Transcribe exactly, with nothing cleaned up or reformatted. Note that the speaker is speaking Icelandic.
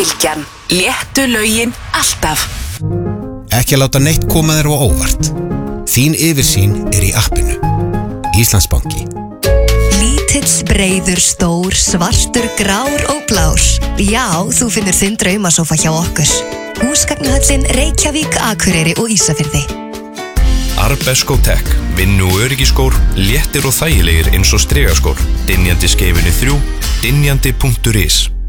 Bylgjan. Léttu lögin alltaf. Ekki að láta neitt koma þér á óvart. Þín yfirsýn er í appinu. Íslandsbanki. Lítill, breiður, stór, svartur, grár og blár. Já, þú finnur þinn draumasófa hjá okkur. Húsgagnahöllin Reykjavík, Akureyri og Ísafirði. Arbesko Tech. Vinnu og öryggiskór, léttir og þægilegir eins og strigaskór. Dynjandi skeifinu þrjú, dynjandi punktur is.